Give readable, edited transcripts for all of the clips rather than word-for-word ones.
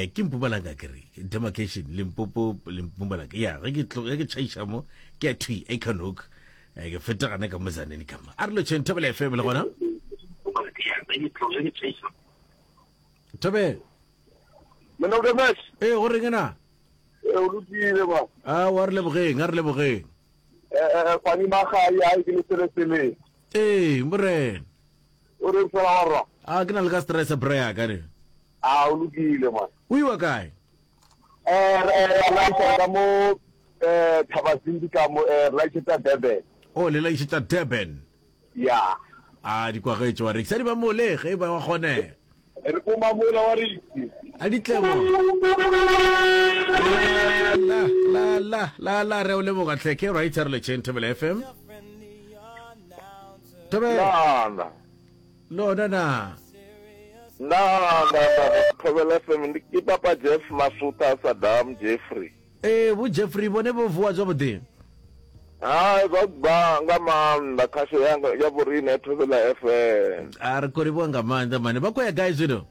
ke Mpumalanga kere demarcation Limpopo Mpumalanga ya ge ke chaisha mo ke thui Econoc ke feta kana ka mozaneni kama a re lo tsheng Thobela FM le gona Tobe Mena o demes go rengena o lutile ba wa re lebogeng pani maga ya ke le tsele morena o re fela a ke na le ka stress prayer ka re o lutile man o iwa kae la ka mo Thabazimbi ka mo right at Durban le la isita Durban ya di kwa ge tswa re sa di ba mole ge ba wa gone re ko mamola wa re a di tlemo la re o le mo ga tleke right re le Thobela FM Tobe no Thobela FM ndi papa Jeff Masuta Saddam Jeffrey bo Jeffrey bone bo vua tswa bodeng ba ngamanda khasho yanga ya burine Thobela FM re kori bo ngamanda mane ba kwa guys no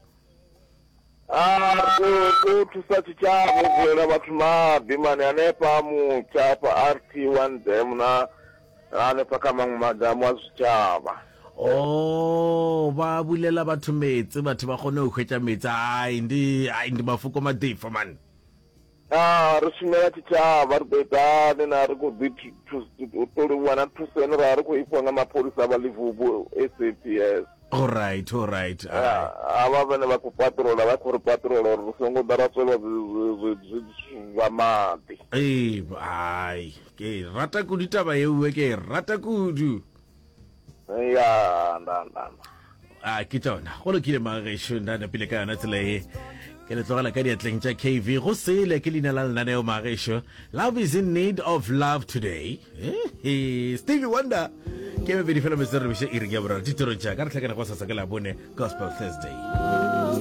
ko thusa tshitshavha vulela vhathu maḓi mane hanefha mutshafa RT1 dam na hanefha kha maṅwe madamu a zwitshavha ba bulela batho metsi batho ba kgone go hwetša metsi ai ndi mafuko madifo man re shumela tshitshavha ri ḓoitane na ri khou ṱoliwa na thuseni ra ri khou ifhiwa nga mapholisa vha Livubu SAPS alright ava vhane vha khou patrola vha khou ri patrola uri ri songo ḓa ra tswelwa zwa maḓi ai ke rata kudu taba yeuwe ke rata kudu ya ke tsona go lokile magešo ndana pele ka yona tsela e ke le tlogela ka diatleng tša KV go sele ke leina la lenaneo magešo love is in need of love today Stevie Wonder ke mebedi fela meserebiše iri ya boraro ditirong tša ka re tlhakana go sasa ke la bone Gospel Thursday